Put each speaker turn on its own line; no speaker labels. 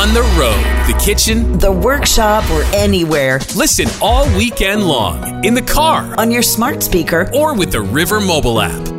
On the road, the kitchen,
the workshop, or anywhere.
Listen all weekend long in the car,
on your smart speaker,
or with the River mobile app.